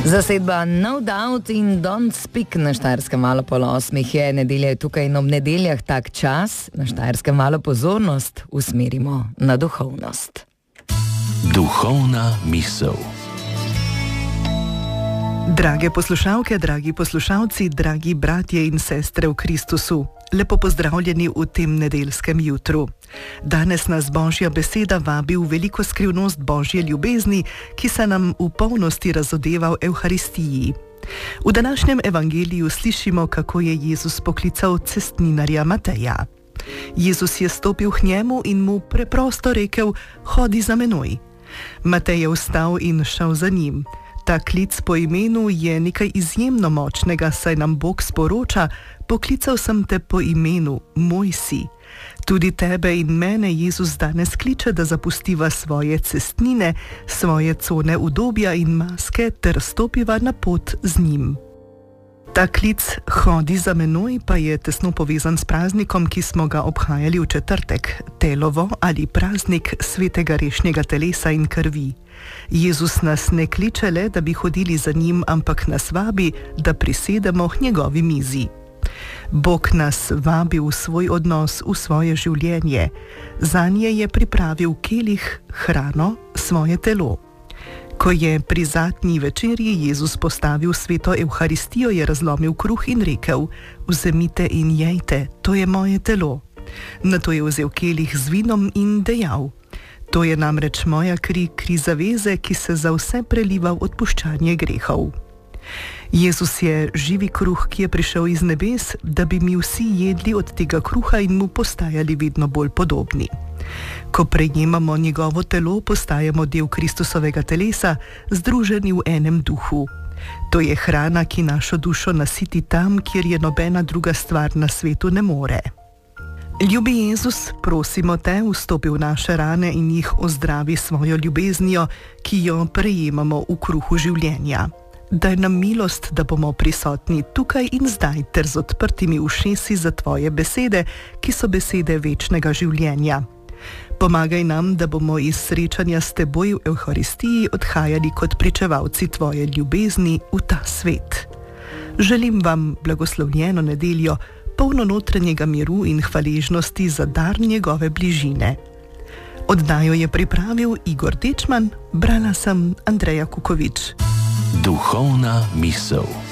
Zasedba No Doubt in Don't Speak na Štajerskem valu pol 8 je, nedelja je tukaj in ob nedeljah tak čas, na Štajerskem valu pozornost usmerimo na duhovnost. Duhovna misel. Drage poslušalke, dragi poslušalci, dragi bratje in sestre v Kristusu, lepo pozdravljeni v tem nedeljskem jutru. Danes nas Božja beseda vabi v veliko skrivnost Božje ljubezni, ki se nam v polnosti razodeva v Evharistiji. V današnjem evangeliju slišimo, kako je Jezus poklical cestninarja Mateja. Jezus je stopil k njemu in mu preprosto rekel: "Hodi za menoj." Matej je vstal in šel za njim. Ta klic po imenu je nekaj izjemno močnega, saj nam Bog sporoča: "Poklical sem te po imenu, moj si." Tudi tebe in mene Jezus danes kliče, da zapustiva svoje cestnine, svoje cone udobja in maske ter stopiva na pot z njim. Ta klic "Hodi za menoj" pa je tesno povezan s praznikom, ki smo ga obhajali v četrtek, Telovo ali praznik svetega rešnjega telesa in krvi. Jezus nas ne kliče le, da bi hodili za njim, ampak nas vabi, da prisedemo k njegovi mizi. Bog nas vabi v svoj odnos, v svoje življenje. Zanje je pripravil kelih, hrano, svoje telo. Ko je pri zadnji večerji Jezus postavil sveto Evharistijo, je razlomil kruh in rekel: "Vzemite in jejte, to je moje telo." Nato je vzel kelih z vinom in dejal: "To je namreč moja kri, kri zaveze, ki se za vse preliva v odpuščanje grehov." Jezus je živi kruh, ki je prišel iz nebes, da bi mi vsi jedli od tega kruha in mu postajali vedno bolj podobni. Ko prejemamo njegovo telo, postajamo del Kristusovega telesa, združeni v enem duhu. To je hrana, ki našo dušo nasiti tam, kjer je nobena druga stvar na svetu ne more. Ljubi Jezus, prosimo te, vstopi v naše rane in jih ozdravi svojo ljubeznijo, ki jo prejemamo v kruhu življenja. Daj nam milost, da bomo prisotni tukaj in zdaj ter z odprtimi ušesi za tvoje besede, ki so besede večnega življenja. Pomagaj nam, da bomo iz srečanja s teboj v Evharistiji odhajali kot pričevalci tvoje ljubezni v ta svet. Želim vam blagoslovljeno nedeljo, polno notranjega miru in hvaležnosti za dar njegove bližine. Oddajo je pripravil Igor Dečman, brala sem Andreja Kukovič. Duhovna misel.